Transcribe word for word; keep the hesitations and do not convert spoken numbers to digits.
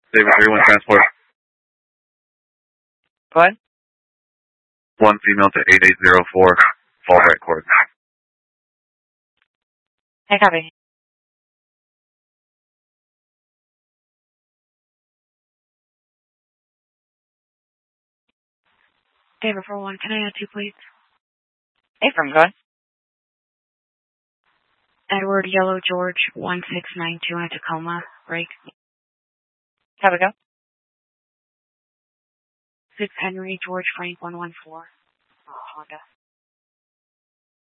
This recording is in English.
David three one transport. Go ahead. One female to eight eight zero four, fall right court. Hey, copy. David four one, can I add two, please? Hey, from go ahead. Edward Yellow George one six nine two in a Tacoma, break. Have a go. Six Henry George Frank one one four. Oh, Honda.